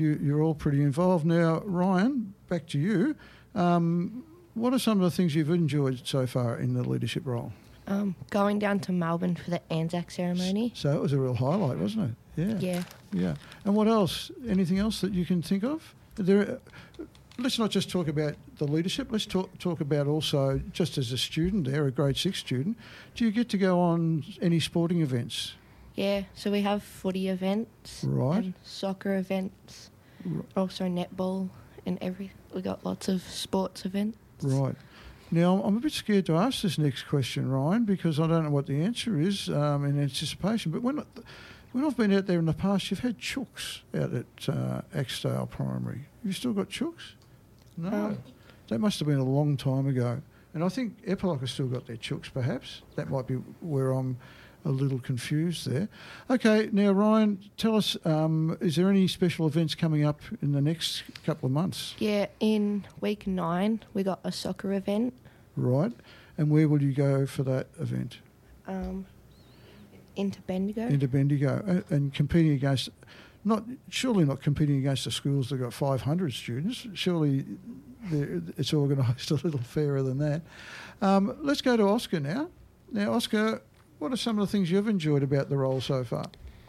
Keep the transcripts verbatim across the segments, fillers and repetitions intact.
You, you're all pretty involved. Now, Ryan, back to you. Um, what are some of the things you've enjoyed so far in the leadership role? Um, going down to Melbourne for the Anzac ceremony. So it was a real highlight, wasn't it? Yeah. Yeah. Yeah. And what else? Anything else that you can think of? There, let's not just talk about the leadership. Let's talk talk about also, just as a student there, a grade six student, do you get to go on any sporting events? Yeah, so we have footy events. Right. And soccer events. R- Also netball and every. We got lots of sports events. Right. Now, I'm a bit scared to ask this next question, Ryan, because I don't know what the answer is um, in anticipation. But when when I've been out there in the past, you've had chooks out at uh, Axedale Primary. Have you still got chooks? No. Um, That must have been a long time ago. And I think Epiloc has still got their chooks, perhaps. That might be where I'm a little confused there. Okay, now, Ryan, tell us, um, is there any special events coming up in the next couple of months? Yeah, in week nine, we got a soccer event. Right. And where will you go for that event? Um, into Bendigo. Into Bendigo. And, and competing against, not surely not competing against the schools that got five hundred students. Surely it's organised a little fairer than that. Um, let's go to Oscar now. Now, Oscar, what are some of the things you've enjoyed about the role so far?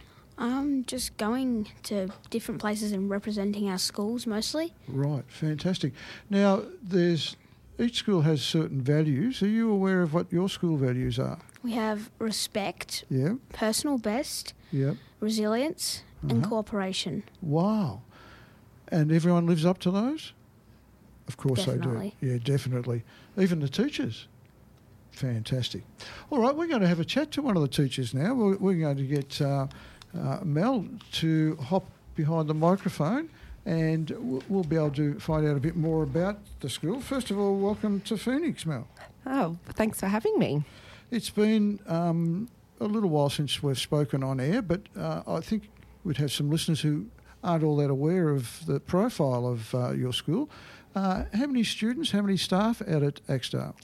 Um, just going to different places and representing our schools mostly. Right, fantastic. Now, there's each school has certain values. Are you aware of what your school values are? We have respect, Yeah, personal best, yeah. resilience, and Uh-huh. cooperation. Wow. And everyone lives up to those? Of course Definitely. they do. Yeah, definitely. Even the teachers. Fantastic. All right, we're going to have a chat to one of the teachers now. We're, we're going to get uh, uh, Mel to hop behind the microphone and we'll, we'll be able to find out a bit more about the school. First of all, welcome to Phoenix, Mel. Oh, thanks for having me. It's been um, a little while since we've spoken on air, but uh, I think we'd have some listeners who aren't all that aware of the profile of uh, your school. Uh, how many students, how many staff out at Axedale?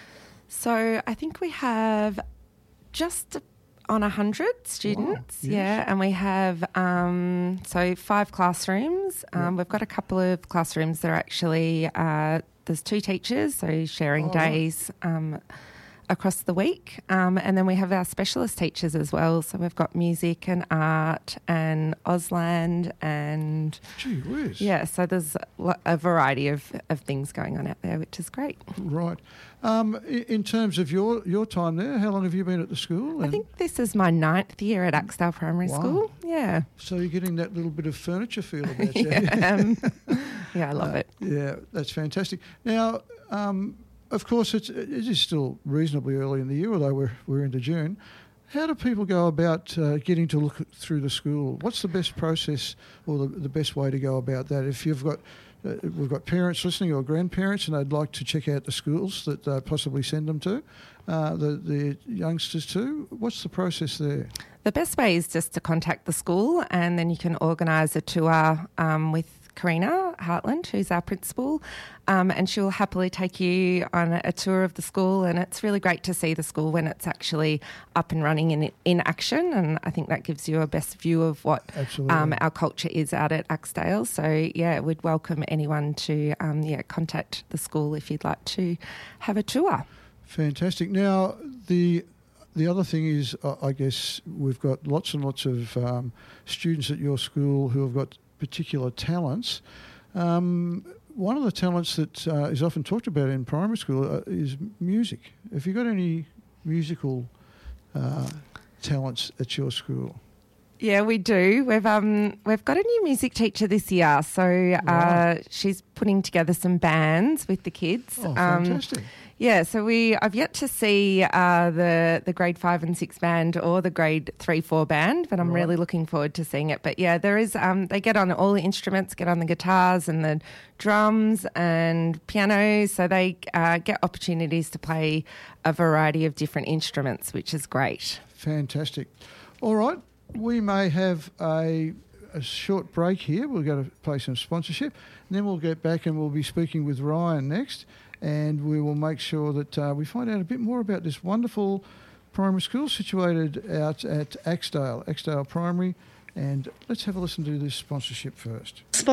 So I think we have just on one hundred students, Wow, yes. yeah, and we have um, so five classrooms. Um, Yep. We've got a couple of classrooms that are actually, uh, there's two teachers, so sharing Oh, right. days um, across the week. Um, and then we have our specialist teachers as well. So we've got music and art and Auslan and Gee whiz. yeah, so there's a, a variety of, of things going on out there, which is great. Right. Um, i- in terms of your, your time there, how long have you been at the school? I And think this is my ninth year at Axedale Primary Wow. School. Yeah. so you're getting that little bit of furniture feel about you. yeah, um, yeah, I love Uh, it. Yeah, that's fantastic. Now, um, of course, it's, it is still reasonably early in the year, although we're, we're into June. How do people go about uh, getting to look through the school? What's the best process or the, the best way to go about that? If you've got, uh, we've got parents listening or grandparents and they'd like to check out the schools that uh, possibly send them to, uh, the, the youngsters to, what's the process there? The best way is just to contact the school and then you can organise a tour um, with Karina Hartland, who's our principal, um, and she'll happily take you on a tour of the school, and it's really great to see the school when it's actually up and running in in action, and I think that gives you a best view of what Absolutely. um, our culture is out at Axedale. So, yeah, we'd welcome anyone to um, yeah contact the school if you'd like to have a tour. Fantastic. Now, the the other thing is, uh, I guess we've got lots and lots of um, students at your school who have got particular talents. Um, one of the talents that uh, is often talked about in primary school uh, is music. Have you got any musical uh, talents at your school? Yeah, we do. We've um we've got a new music teacher this year, so uh, Right. she's putting together some bands with the kids. Oh, Um, fantastic. Yeah, so we I've yet to see uh, the the grade five and six band or the grade three four band, but I'm Right. really looking forward to seeing it. But yeah, there is um they get on all the instruments, get on the guitars and the drums and piano, so they uh, get opportunities to play a variety of different instruments, which is great. Fantastic. All right, we may have a, a short break here. We're going to play some sponsorship, and then we'll get back and we'll be speaking with Ryan next, and we will make sure that uh, we find out a bit more about this wonderful primary school situated out at Axedale, Axedale Primary, And let's have a listen to this sponsorship first.